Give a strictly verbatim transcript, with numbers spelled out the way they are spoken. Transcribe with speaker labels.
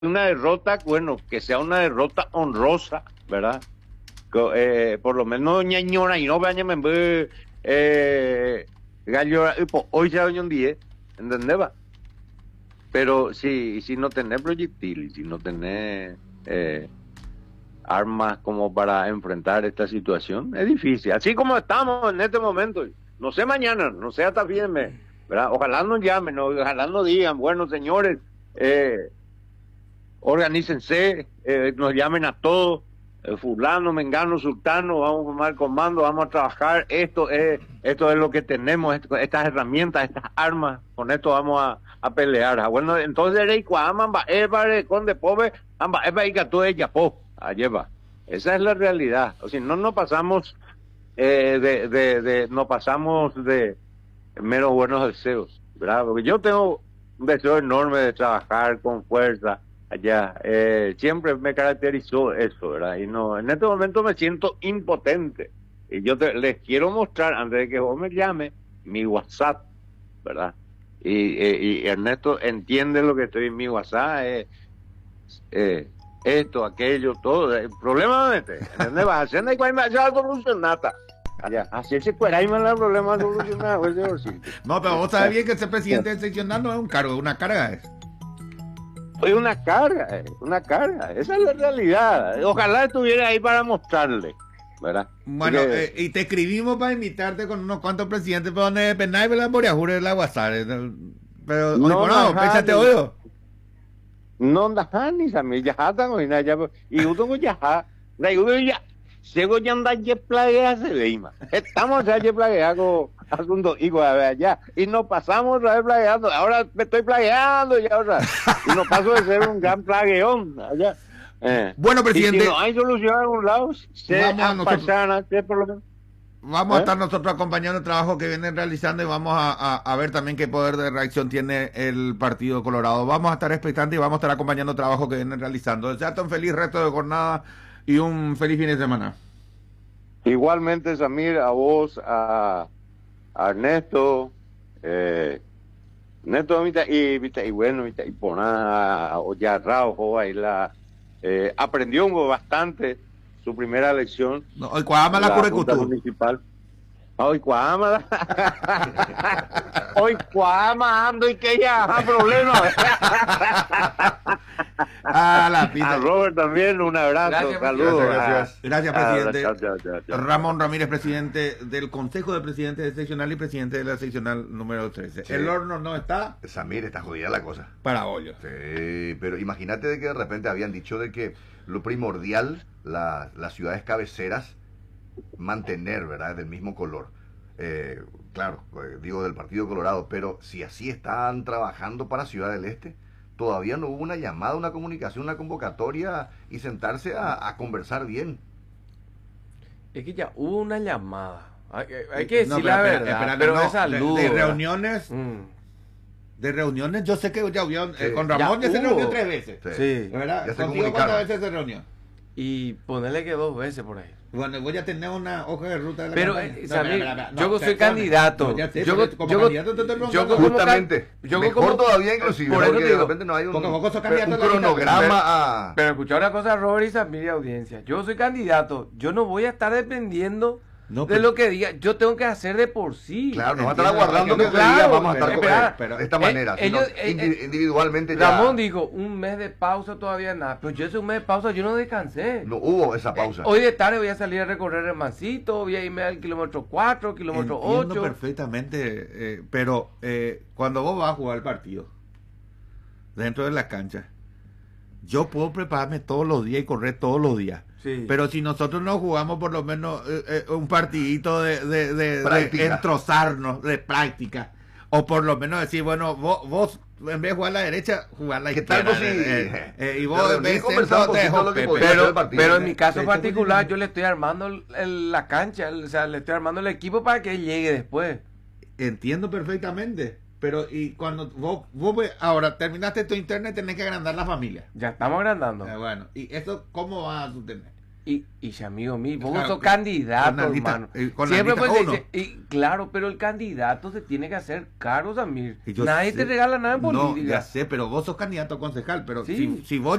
Speaker 1: una derrota, bueno, que sea una derrota honrosa, ¿verdad? Co- eh, por lo menos ñañora y no vayan a ver eh, gallo, eh, po, hoy ya hoy un día, ¿entendés? Va? Pero si, si no tenés proyectil, si no tenés eh, armas como para enfrentar esta situación, es difícil. Así como estamos en este momento, no sé mañana, no sé hasta fin de mes, ¿verdad? Ojalá nos llamen, no- ojalá nos digan, bueno, señores, eh, organícense, eh, nos llamen a todos, eh, fulano, mengano, sultano, vamos a formar comando, vamos a trabajar, esto es, esto es lo que tenemos, esto- estas herramientas, estas armas, con esto vamos a, a pelear. Ah, bueno, entonces rey cuamamba, ébare, conde pobre, amba, eba y gato de yapó, lleva. Esa es la realidad. O sea, no nos pasamos eh, de, de, de, no pasamos de menos buenos deseos, ¿verdad? Porque yo tengo un deseo enorme de trabajar con fuerza allá. Eh, siempre me caracterizó eso, ¿verdad? Y no, en este momento me siento impotente. Y yo te- les quiero mostrar, antes de que vos me llame, mi WhatsApp, ¿verdad? Y, eh, y Ernesto entiende lo que estoy en mi WhatsApp, eh, eh, esto, aquello, todo. El problema no es este, ¿entendés? Vas haciendo y cuando me algo solucionata. Allá, así se cuera y me da el problema solucionado, ese bolsillo.
Speaker 2: No, pero vos sabés bien que ser presidente seccional no es un cargo, es una carga. Es.
Speaker 1: Es una carga, eh, una carga. Esa es la realidad. Ojalá estuviera ahí para mostrarle, ¿verdad?
Speaker 2: Bueno,
Speaker 1: Porque,
Speaker 2: eh, y te escribimos para invitarte con unos cuantos presidentes, pero donde penai la Boriajure la WhatsApp. eh, Pero,
Speaker 1: no,
Speaker 2: oye, no, péchate
Speaker 1: Najani,
Speaker 2: oído.
Speaker 1: no, Najani, Samir, Yajata, no, y nada, ya, y yo tengo Yaja, na, yo ya, Sego ya anda ya plaguea se ve, ima. Estamos ya ya plagueando asunto, igual, a ver, allá, y nos pasamos otra vez plagueando, ahora me estoy plagueando ya, ahora, y no paso de ser un gran plagueón, allá. Eh.
Speaker 2: Bueno,
Speaker 1: Y
Speaker 2: presidente,
Speaker 1: si no hay solución a algún lado, se
Speaker 2: vamos a nosotros.
Speaker 1: apachana, se por lo menos.
Speaker 2: Vamos a
Speaker 1: ¿Eh?
Speaker 2: estar nosotros acompañando el trabajo que vienen realizando y vamos a, a, a ver también qué poder de reacción tiene el Partido Colorado. Vamos a estar expectantes y vamos a estar acompañando el trabajo que vienen realizando. Desearte un feliz resto de jornada y un feliz fin de semana.
Speaker 1: Igualmente, Samir, a vos, a, a Ernesto, eh, Ernesto, mita, y, mita, y bueno, mita, y por nada, ya Raujo, ahí la, eh, aprendió bastante su primera lección
Speaker 2: No, hoy cuadama
Speaker 1: en
Speaker 2: la
Speaker 1: la Junta
Speaker 2: curecutú.
Speaker 1: Municipal. Hoy cuama, hoy cuama ando y que ya, ah, problema.
Speaker 2: A la
Speaker 1: A
Speaker 2: pita.
Speaker 1: Robert también, un abrazo,
Speaker 3: Gracias,
Speaker 1: saludos.
Speaker 3: gracias,
Speaker 2: gracias. Gracias,
Speaker 1: Ah,
Speaker 2: presidente.
Speaker 1: chao, chao, chao, chao.
Speaker 2: Ramón Ramírez, presidente del Consejo de Presidentes de Seccional y presidente de la seccional número trece.
Speaker 4: Sí.
Speaker 2: El horno no está
Speaker 4: Samir, está jodida la cosa.
Speaker 2: para hoyos.
Speaker 4: Sí, pero imagínate de que de repente habían dicho de que lo primordial, la, las ciudades cabeceras, mantener, ¿verdad? Del mismo color. Eh, claro, eh, digo del Partido Colorado, pero si así están trabajando para Ciudad del Este, todavía no hubo una llamada, una comunicación, una convocatoria y sentarse a, a conversar bien.
Speaker 3: Es que ya hubo una llamada. Hay, hay que decir
Speaker 2: No, pero
Speaker 3: la
Speaker 2: espera,
Speaker 3: verdad,
Speaker 2: espera,
Speaker 3: pero
Speaker 2: no,
Speaker 3: de saludo.
Speaker 2: de, de
Speaker 3: ¿verdad?
Speaker 2: reuniones,
Speaker 3: Mm.
Speaker 2: de reuniones, yo sé que ya hubo, eh,
Speaker 4: Sí.
Speaker 2: con Ramón ya,
Speaker 3: Ya
Speaker 2: se
Speaker 3: hubo.
Speaker 2: reunió tres veces.
Speaker 3: Sí.
Speaker 2: ¿Verdad?
Speaker 4: Ya se
Speaker 2: ¿Contigo
Speaker 4: comunicaron.
Speaker 2: cuántas veces se reunió?
Speaker 3: Y ponerle que dos veces por ahí.
Speaker 2: Bueno, voy a tener una hoja de ruta de la
Speaker 3: Pero,
Speaker 2: campaña.
Speaker 3: eh,
Speaker 2: No,
Speaker 3: Samir,
Speaker 2: espera, espera,
Speaker 3: yo
Speaker 2: no,
Speaker 3: soy
Speaker 2: espérame.
Speaker 3: candidato.
Speaker 2: No, ya sé,
Speaker 3: Yo
Speaker 2: pero
Speaker 3: go-
Speaker 2: como
Speaker 3: yo go-
Speaker 2: candidato te estoy
Speaker 3: yo
Speaker 2: preguntando.
Speaker 3: como
Speaker 4: Justamente,
Speaker 3: can- yo
Speaker 4: mejor
Speaker 3: como-
Speaker 4: todavía inclusive,
Speaker 3: por eso
Speaker 4: porque
Speaker 3: te
Speaker 4: de
Speaker 3: digo,
Speaker 4: repente no hay un,
Speaker 2: porque vos sos
Speaker 4: un
Speaker 2: candidato a la
Speaker 4: cronograma
Speaker 3: lista.
Speaker 4: a...
Speaker 3: Pero escucha una cosa, Robert y Samir y audiencia. Yo soy candidato. Yo no voy a estar dependiendo
Speaker 2: No,
Speaker 3: de
Speaker 2: pero-
Speaker 3: lo que diga. Yo tengo que hacer de por sí.
Speaker 4: Claro, no va a estar
Speaker 2: Entiendo,
Speaker 4: aguardando que
Speaker 2: entiendo,
Speaker 4: te diga,
Speaker 3: claro,
Speaker 4: vamos a estar
Speaker 3: pero-
Speaker 4: con
Speaker 3: espera,
Speaker 4: él,
Speaker 2: pero-
Speaker 4: de esta
Speaker 3: eh,
Speaker 4: manera, sino
Speaker 3: ellos- eh,
Speaker 4: indi-
Speaker 3: eh,
Speaker 4: individualmente ya
Speaker 3: Ramón dijo, un mes de pausa todavía nada. Pero yo ese un mes de pausa yo no descansé.
Speaker 4: no hubo esa pausa.
Speaker 3: Eh, hoy de tarde voy a salir a recorrer el Mancito, voy a irme al kilómetro cuatro, kilómetro
Speaker 2: Entiendo
Speaker 3: ocho.
Speaker 2: perfectamente, eh, pero eh, cuando vos vas a jugar el partido dentro de la cancha, yo puedo prepararme todos los días y correr todos los días.
Speaker 3: Sí.
Speaker 2: Pero si nosotros no jugamos por lo menos eh, eh, un partidito de, de, de, de
Speaker 4: Práctica.
Speaker 2: entrozarnos, de práctica, o por lo menos decir, bueno, vos, vos en vez de jugar a la derecha, jugar a la
Speaker 4: ¿Qué
Speaker 2: izquierda.
Speaker 4: tal vos si-
Speaker 2: eh, eh, y
Speaker 4: te
Speaker 2: vos en
Speaker 4: reunís,
Speaker 2: vez de
Speaker 4: conversás
Speaker 2: centro,
Speaker 4: un
Speaker 2: te
Speaker 4: poquito lo que
Speaker 2: Pepe.
Speaker 4: podía hacer el
Speaker 3: pero,
Speaker 4: partido.
Speaker 3: pero en mi caso
Speaker 2: Sí,
Speaker 3: particular
Speaker 2: sí.
Speaker 3: yo le estoy armando el- el- la cancha, el- o sea, le estoy armando el equipo para que él llegue después.
Speaker 2: Entiendo perfectamente. Pero y cuando vos, vos ve- ahora terminaste tu internet, tenés que agrandar la familia.
Speaker 3: Ya estamos agrandando.
Speaker 2: Eh, bueno, ¿y eso cómo vas a sostener?
Speaker 3: Y, y amigo mío, vos
Speaker 2: Claro,
Speaker 3: sos
Speaker 2: que-
Speaker 3: candidato,
Speaker 2: con la lista-
Speaker 3: hermano.
Speaker 2: eh, con la
Speaker 3: Siempre
Speaker 2: lista
Speaker 3: pues se
Speaker 2: uno.
Speaker 3: dice, y claro, pero el candidato se tiene que hacer caro, Samir.
Speaker 2: Y yo
Speaker 3: Nadie
Speaker 2: sé-
Speaker 3: te regala nada en
Speaker 2: No,
Speaker 3: política.
Speaker 2: ya sé, pero vos sos candidato a concejal, pero
Speaker 3: Sí.
Speaker 2: si, si vos